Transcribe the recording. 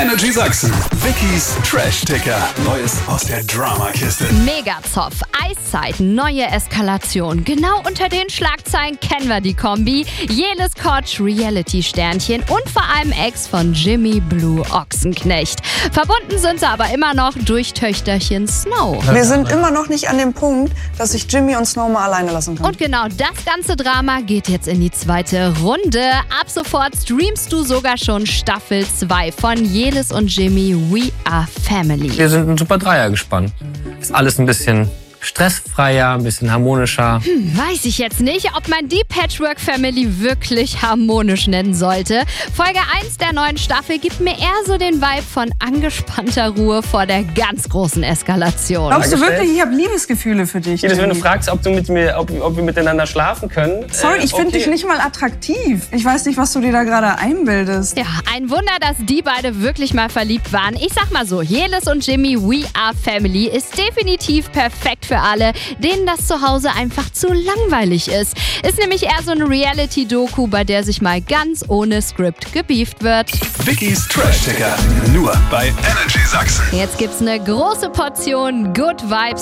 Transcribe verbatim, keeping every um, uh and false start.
Energy Sachsen. Wikis Trash-Ticker. Neues aus der Dramakiste. Megazoff, Eiszeit, neue Eskalation. Genau unter den Schlagzeilen kennen wir die Kombi. Jelis Kotsch, Reality-Sternchen und vor allem Ex von Jimmy Blue Ochsenknecht. Verbunden sind sie aber immer noch durch Töchterchen Snow. Wir sind immer noch nicht an dem Punkt, dass ich Jimmy und Snow mal alleine lassen kann. Und genau das ganze Drama geht jetzt in die zweite Runde. Ab sofort streamst du sogar schon Staffel zwei von Jelis und Jimmy We Are Family. Wir sind ein super Dreier gespannt. Ist alles ein bisschen stressfreier, ein bisschen harmonischer. Hm, weiß ich jetzt nicht, ob man die Patchwork Family wirklich harmonisch nennen sollte. Folge eins der neuen Staffel gibt mir eher so den Vibe von angespannter Ruhe vor der ganz großen Eskalation. Glaubst du wirklich, ich habe Liebesgefühle für dich? Jedes, wenn du fragst, ob, du mit mir, ob, ob wir miteinander schlafen können. Sorry, ich finde okay. dich nicht mal attraktiv. Ich weiß nicht, was du dir da gerade einbildest. Ja, ein Wunder, dass die beide wirklich mal verliebt waren. Ich sag mal so, Jelis und Jimmy We Are Family ist definitiv perfekt für alle, denen das zu Hause einfach zu langweilig ist. Ist nämlich eher so eine Reality-Doku, bei der sich mal ganz ohne Skript gebieft wird. Wikis Trash-Ticker. Nur bei Energy Sachsen. Jetzt gibt's eine große Portion Good Vibes